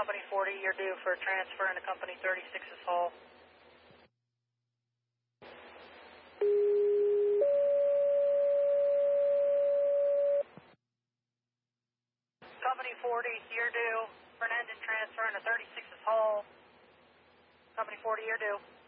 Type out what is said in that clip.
Company 40, you're due for a transfer into Company 36's hull. Company 40, you're due for an engine transfer into 36's hull. Company 40, you're due.